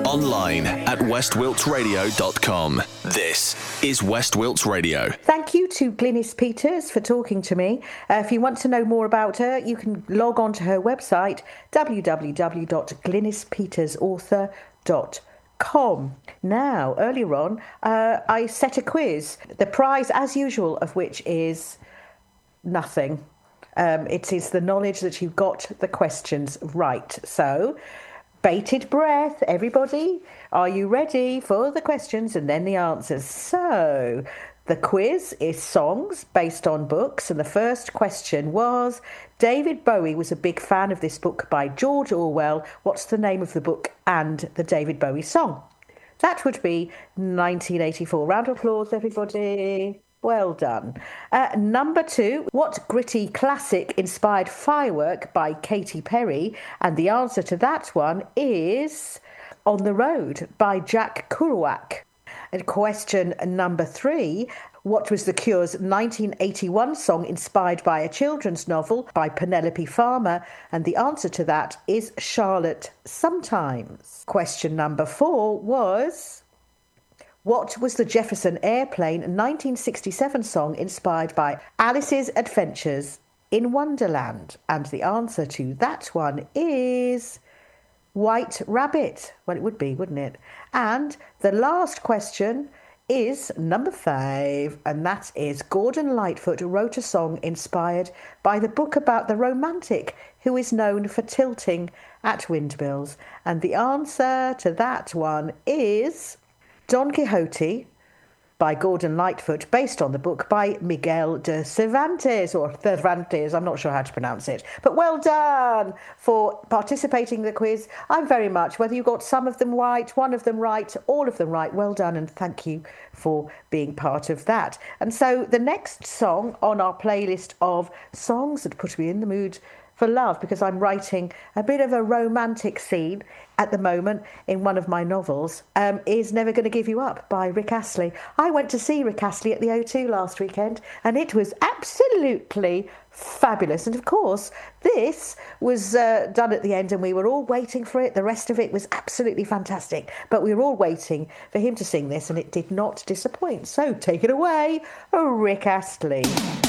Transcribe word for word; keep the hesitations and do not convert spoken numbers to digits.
online at west wilts radio dot com. This is West Wilts Radio. Thank you to Glynis Peters for talking to me. Uh, if you want to know more about her, you can log on to her website, w w w dot glynis peters author dot com. Now, earlier on, uh, I set a quiz, the prize, as usual, of which is nothing. Um, it is the knowledge that you got the questions right. So, bated breath, everybody. Are you ready for the questions and then the answers? So, the quiz is songs based on books. And the first question was, David Bowie was a big fan of this book by George Orwell. What's the name of the book and the David Bowie song? That would be nineteen eighty-four. Round of applause, everybody. Well done. Uh, number two, what gritty classic inspired Firework by Katy Perry? And the answer to that one is On the Road by Jack Kerouac. And question number three, what was The Cure's nineteen eighty-one song inspired by a children's novel by Penelope Farmer? And the answer to that is Charlotte Sometimes. Question number four was, what was the Jefferson Airplane nineteen sixty-seven song inspired by Alice's Adventures in Wonderland? And the answer to that one is White Rabbit. Well, it would be, wouldn't it? And the last question is number five, and that is Gordon Lightfoot wrote a song inspired by the book about the romantic who is known for tilting at windmills. And the answer to that one is Don Quixote by Gordon Lightfoot, based on the book by Miguel de Cervantes, or Cervantes, I'm not sure how to pronounce it. But well done for participating in the quiz. I'm very much, whether you got some of them right, one of them right, all of them right, well done, and thank you for being part of that. And so the next song on our playlist of songs that put me in the mood for love, because I'm writing a bit of a romantic scene at the moment in one of my novels, um, is Never Gonna Give You Up by Rick Astley. I went to see Rick Astley at the O two last weekend, and it was absolutely fabulous. And of course, this was uh, done at the end, and we were all waiting for it. The rest of it was absolutely fantastic, but we were all waiting for him to sing this, and it did not disappoint. So take it away, Rick Astley.